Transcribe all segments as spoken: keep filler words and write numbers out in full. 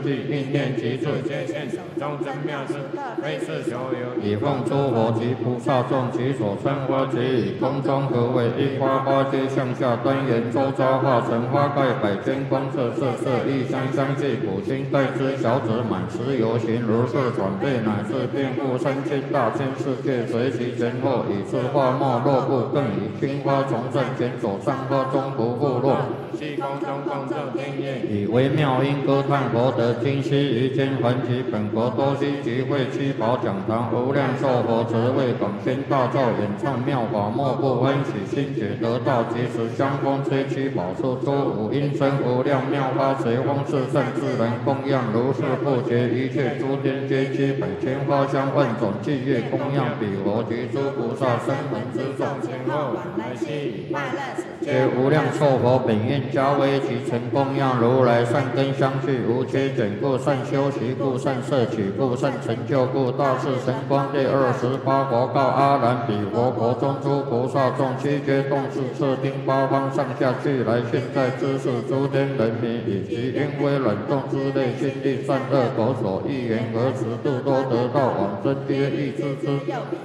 地，应念即至，皆现手中真妙事，非是求有。以奉诸佛及菩萨众其所称花及以空中合为一花，花皆向下端严，周遭化成花盖百千光色，色色异香香气，普心待之小子满持游行，如是转变乃至遍覆三千大千世界，随其前后，以是花末落不更以青花从正前手上花中不复落。虚空中共作天乐，以微妙音歌叹佛得今昔于间还其本国多悉集会七宝讲堂，无量寿佛慈为广宣大造，演唱妙法，莫不欢喜心解得道。即时香风吹七宝出，诸五音声无量妙花随风四散，自然供养如是不绝，一切诸天皆七百千花香万种伎乐供养彼佛及诸菩萨声闻之众，前后往来悉以快乐，皆无量寿佛本愿加为其成供养如来善根相续，无缺减故，善修习故，善摄取故，善成就故，大士神光第二十八佛告阿难：彼佛国中诸菩萨众，悉皆动视次听八方上下俱来，现在知识诸天人民，以及因为软动之类，心地善恶口所意言何时度多得道往生，皆亦知之。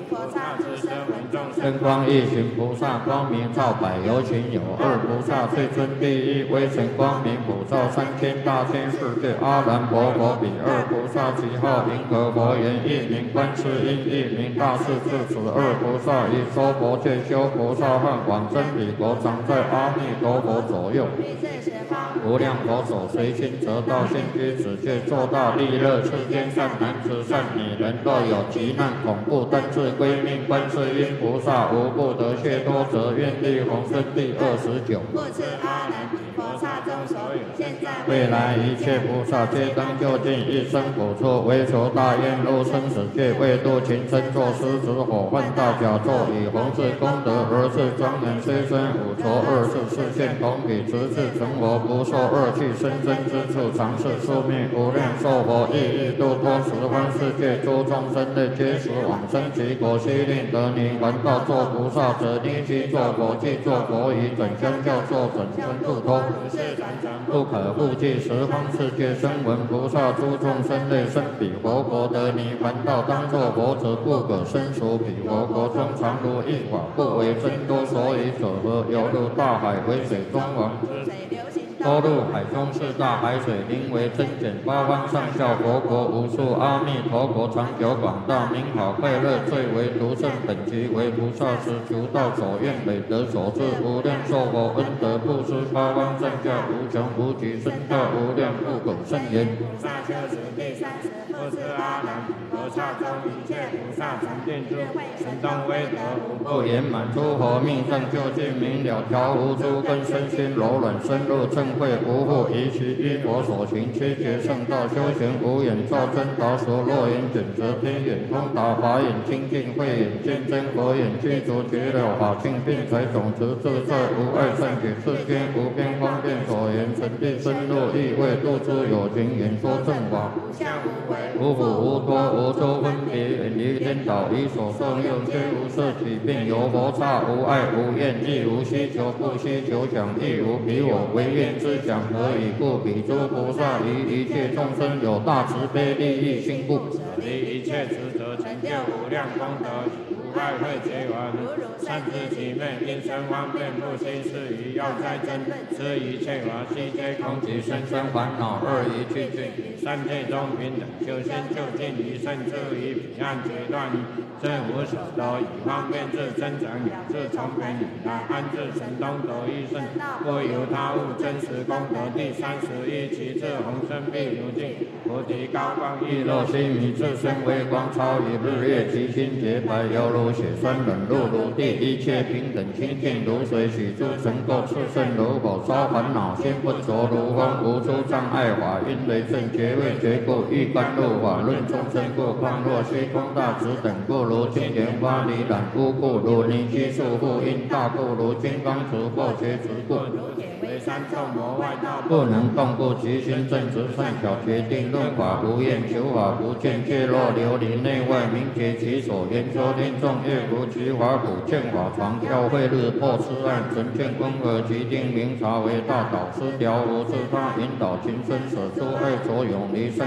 真光一行菩萨光明照百有情有二菩萨最尊第一，微尘光明普照三千大千世界。阿难婆佛彼二菩萨其号银河佛言，一名观世音，一名大势至。此二菩萨以说佛戒修菩萨汉，往生彼国，常在阿弥陀佛左右。无量佛手随心得道，现居此界，作大利乐。世间善男子善女人，若有急难恐怖，但自归命观世音菩萨，无不得解脱者，愿力宏生第二十九。故次阿难彼菩萨中所有现在未来一切菩萨，皆当就近一生补处，为求大愿入生死界，为度群生作狮子火犯大甲胄，以弘治功德而是庄严，虽生五浊二世，视现同体，直至成佛，不受恶趣生生之处，常是宿命。无量寿佛亦欲度脱十方世界诸众生类，皆使往生其国，悉令得泥还道作菩萨者，立即作佛，即作佛以准相教，作准生度脱，不可复计十方世界声闻菩萨诸众生类，生彼佛国得泥还道，当作佛者，不可生属彼佛国中，常如一法，不为真多，所以者何？犹如大海为水中王，多入海中四大海水，名为真简。八方上下佛国无数，阿弥陀国长久广大，名好快乐，最为独胜，本集为菩萨时求道所愿累得所致，无量寿佛恩德布施，八方上下无穷无极，身教无量不可胜言。菩萨修持第三十，不知阿难菩萨中一切菩萨常定智慧，神通威德无不圆满，诸佛命正究竟明了，调伏诸根身心柔软，深入正慧，无复疑其依佛所行，切觉圣道，修行无眼照真导所，若眼卷则天眼通达，法眼清净，慧眼见真，佛眼具足觉了法性，并财种子自在，无碍善解，世间无边方便所言，沉淀深入意味，度诸有情，演说正法，无苦无多无周分别，远离颠倒，以所受用，虽无色起，并有佛刹，无爱无厌，亦无需求，不需求想，亦无彼我唯愿之想，何以故？彼诸菩萨于一切众生有大慈悲利益心故，离一切执着，成就无量功德，无爱会结缘，善知其昧，因生方便，不心是于要哉真，是一切法悉皆空，即生生烦恼二一去尽，三界中平等，修心就近于胜，至于彼岸决断，这无所得，以方便智增长，有智从边以来，安置神通得一胜，不由他物，真实功德第三十一，其智宏生必如镜，菩提高光亦若心以自身微光，超于日月，其心洁白，犹如血栓，冷露如地，一切平等清净如水，许诸尘垢炽盛如火，烧烦恼心不着如风，无诸障碍法，因为正觉位觉故，欲甘露法论众生故，况若虚空大直等故，如金莲花离染污故，如泥居束缚因大故，如金刚持或觉执故， 三臭魔外道，不能动不其心，正直善巧，决定论法，无厌求法，不见界落流离内外，明解其所，言说听众，乐如其法普见法常教会日破痴暗，纯见温和其定明察为大导师，调无自他引导情深舍出爱所永离身